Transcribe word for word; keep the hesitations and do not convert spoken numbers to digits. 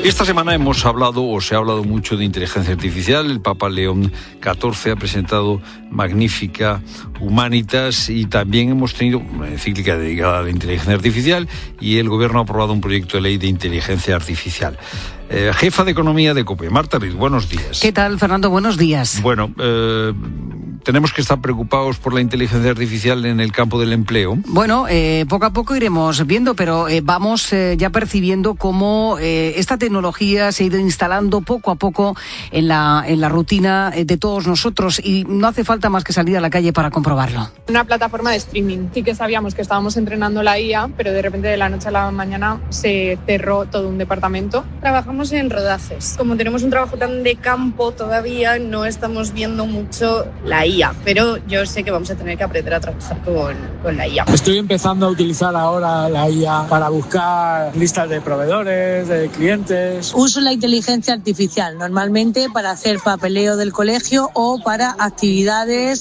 Esta semana hemos hablado, o se ha hablado mucho de inteligencia artificial. El Papa León catorce ha presentado Magnificat Humanitas y también hemos tenido una encíclica dedicada a la inteligencia artificial y el Gobierno ha aprobado un proyecto de ley de inteligencia artificial. Eh, jefa de Economía de COPE, Marta Riz, buenos días. ¿Qué tal, Fernando? Buenos días. Bueno, eh... tenemos que estar preocupados por la inteligencia artificial en el campo del empleo. Bueno, eh, poco a poco iremos viendo, pero eh, vamos eh, ya percibiendo cómo eh, esta tecnología se ha ido instalando poco a poco en la, en la rutina de todos nosotros y no hace falta más que salir a la calle para comprobarlo. Una plataforma de streaming. Sí que sabíamos que estábamos entrenando la I A, pero de repente de la noche a la mañana se cerró todo un departamento. Trabajamos en rodajes. Como tenemos un trabajo tan de campo todavía, no estamos viendo mucho la I A, pero yo sé que vamos a tener que aprender a trabajar con, con la I A. Estoy empezando a utilizar ahora la I A para buscar listas de proveedores, de clientes. Uso la inteligencia artificial normalmente para hacer papeleo del colegio o para actividades